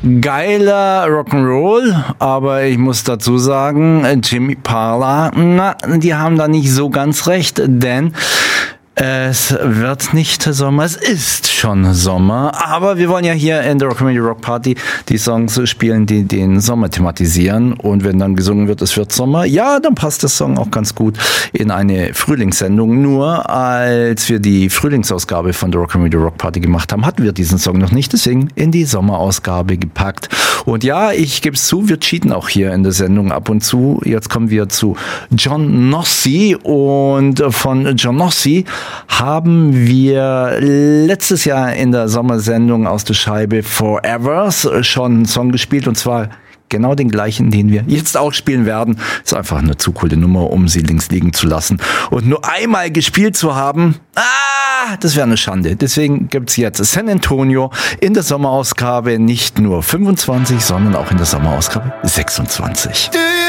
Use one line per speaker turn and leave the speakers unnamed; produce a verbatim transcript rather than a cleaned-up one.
Geiler Rock'n'Roll, aber ich muss dazu sagen, Jimmy Parler, na, die haben da nicht so ganz recht, denn es wird nicht Sommer, es ist schon Sommer, aber wir wollen ja hier in der Rock'n'Roll Rock Party die Songs spielen, die den Sommer thematisieren, und wenn dann gesungen wird, es wird Sommer, ja, dann passt der Song auch ganz gut in eine Frühlingssendung. Nur als wir die Frühlingsausgabe von der Rock'n'Roll Rock Party gemacht haben, hatten wir diesen Song noch nicht, deswegen in die Sommerausgabe gepackt. Und ja, ich gebe es zu, wir cheaten auch hier in der Sendung ab und zu. Jetzt kommen wir zu John Nossi, und von John Nossi haben wir letztes Jahr in der Sommersendung aus der Scheibe Forevers schon einen Song gespielt, und zwar genau den gleichen, den wir jetzt auch spielen werden. Ist einfach eine zu coole Nummer, um sie links liegen zu lassen. Und nur einmal gespielt zu haben, ah, das wäre eine Schande. Deswegen gibt's jetzt San Antonio in der Sommerausgabe nicht nur fünfundzwanzig, sondern auch in der Sommerausgabe sechsundzwanzig.